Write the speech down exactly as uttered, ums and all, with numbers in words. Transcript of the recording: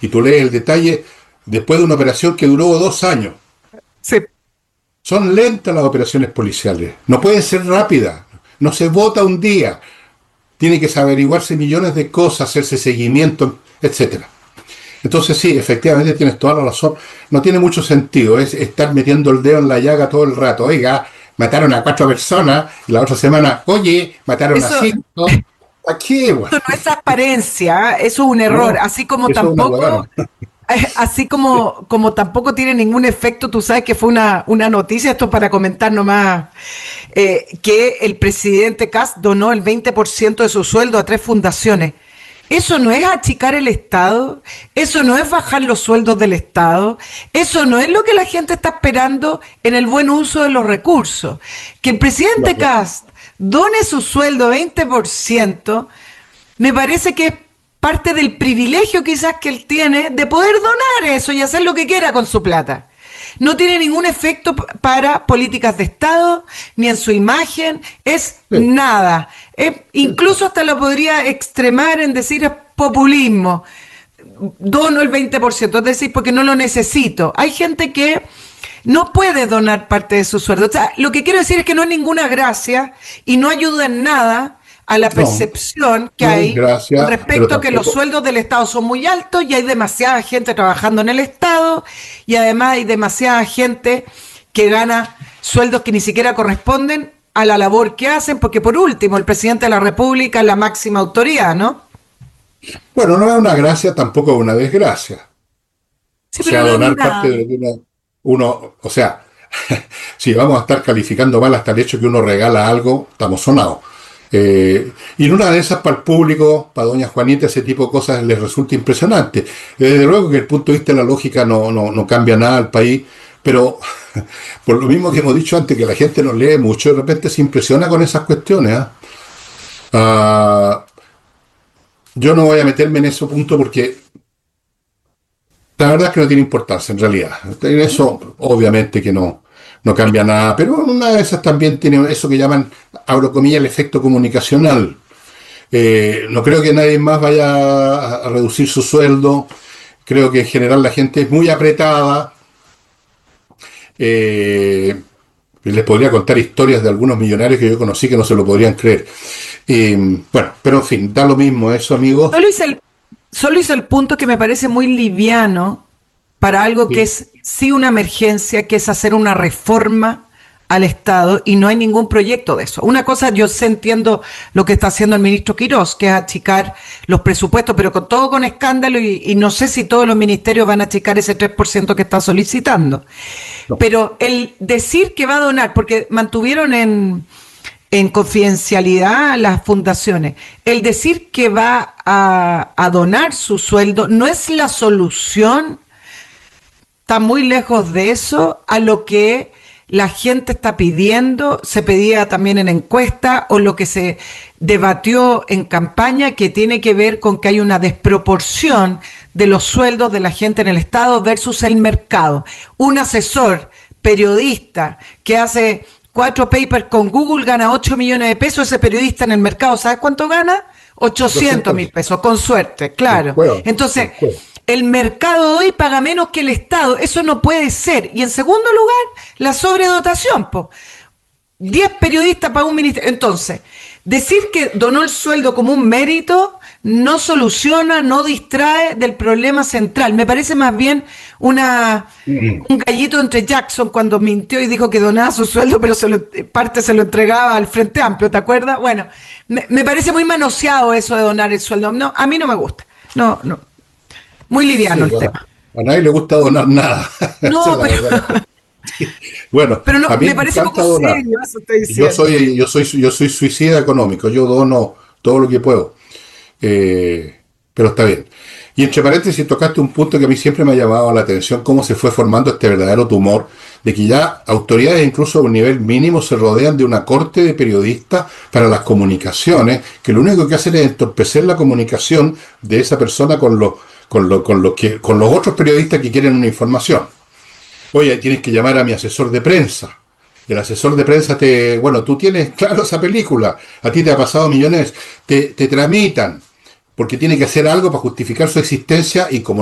y tú lees el detalle después de una operación que duró dos años. Sí. Son lentas las operaciones policiales, no pueden ser rápidas, no se vota un día, tiene que averiguarse millones de cosas, hacerse seguimiento, etcétera. Entonces sí, efectivamente tienes toda la razón, no tiene mucho sentido, es estar metiendo el dedo en la llaga todo el rato. Oiga, mataron a cuatro personas, y la otra semana, oye, mataron a Eso, cinco. ¿A qué, güey? eso no es transparencia, eso es un error, No, así como eso es una tampoco, huevada. eh, así como, como tampoco tiene ningún efecto, tú sabes que fue una, una noticia, esto para comentar nomás, eh, que el presidente Kast donó el veinte por ciento de su sueldo a tres fundaciones. Eso no es achicar el Estado, eso no es bajar los sueldos del Estado, eso no es lo que la gente está esperando en el buen uso de los recursos. Que el presidente Claro. Kast done su sueldo veinte por ciento, me parece que es parte del privilegio quizás que él tiene de poder donar eso y hacer lo que quiera con su plata. No tiene ningún efecto p- para políticas de Estado, ni en su imagen, es Sí, nada. Es- incluso hasta lo podría extremar en decir es populismo. Dono el veinte por ciento, es decir, porque no lo necesito. Hay gente que no puede donar parte de su sueldo. O sea, lo que quiero decir es que no es ninguna gracia y no ayuda en nada a la no, percepción que no es hay con gracia, pero respecto a que los tampoco. sueldos del Estado son muy altos y hay demasiada gente trabajando en el Estado y además hay demasiada gente que gana sueldos que ni siquiera corresponden a la labor que hacen, porque por último el presidente de la República es la máxima autoridad, ¿no? Bueno, no es una gracia, tampoco es una desgracia. O Sí, pero sea, no es donar parte nada. de lo que uno, uno, o sea, si vamos a estar calificando mal hasta el hecho que uno regala algo, estamos sonados. Eh, y en una de esas, para el público, para doña Juanita, ese tipo de cosas les resulta impresionante. Desde luego que desde el punto de vista de la lógica no, no, no cambia nada al país, pero por lo mismo que hemos dicho antes, que la gente no lee mucho, de repente se impresiona con esas cuestiones. ¿Ah? Ah, yo no voy a meterme en ese punto porque la verdad es que no tiene importancia en realidad. En eso obviamente que no, no cambia nada, pero una de esas también tiene eso que llaman, abro comillas, el efecto comunicacional. Eh, no creo que nadie más vaya a, a reducir su sueldo. Creo que en general la gente es muy apretada. Eh, les podría contar historias de algunos millonarios que yo conocí que no se lo podrían creer. Eh, bueno, pero en fin, da lo mismo eso, amigos. Solo hice el, solo hice el punto que me parece muy liviano para algo que Sí. es sí una emergencia, que es hacer una reforma al Estado y no hay ningún proyecto de eso. Una cosa, yo sé, entiendo lo que está haciendo el ministro Quirós, que es achicar los presupuestos, pero con todo con escándalo y, y no sé si todos los ministerios van a achicar ese tres por ciento que está solicitando. No. Pero el decir que va a donar, porque mantuvieron en, en confidencialidad las fundaciones, el decir que va a, a donar su sueldo no es la solución, está muy lejos de eso, a lo que la gente está pidiendo, se pedía también en encuesta o lo que se debatió en campaña, que tiene que ver con que hay una desproporción de los sueldos de la gente en el Estado versus el mercado. Un asesor periodista que hace cuatro papers con Google gana ocho millones de pesos, ese periodista en el mercado, ¿sabes cuánto gana? Ochocientos mil doscientos pesos, con suerte, del claro. juego, Entonces, del juego. el mercado hoy paga menos que el Estado, eso no puede ser. Y en segundo lugar, la sobredotación, po. diez periodistas para un ministerio. Entonces, decir que donó el sueldo como un mérito no soluciona, no distrae del problema central. Me parece más bien una, Mm. un gallito entre Jackson cuando mintió y dijo que donaba su sueldo, pero se lo, parte se lo entregaba al Frente Amplio, ¿te acuerdas? Bueno, me, me parece muy manoseado eso de donar el sueldo. No, a mí no me gusta. No, no. Muy liviano Sí, el bueno, tema. a nadie le gusta donar nada. Esa es No, la pero, verdad. Las cosas. Bueno, pero no, a mí me me parece encanta poco donar. serio, eso estoy Yo diciendo. soy, yo soy, yo soy suicida económico. Yo dono todo lo que puedo. Eh, pero está bien. Y entre paréntesis tocaste un punto que a mí siempre me ha llamado la atención, cómo se fue formando este verdadero tumor, de que ya autoridades incluso a un nivel mínimo se rodean de una corte de periodistas para las comunicaciones, que lo único que hacen es entorpecer la comunicación de esa persona con los, con lo- con los que, con los otros periodistas que quieren una información. Oye, tienes que llamar a mi asesor de prensa. El asesor de prensa te, bueno, tú tienes claro esa película, a ti te ha pasado millones, te, te tramitan, porque tiene que hacer algo para justificar su existencia y como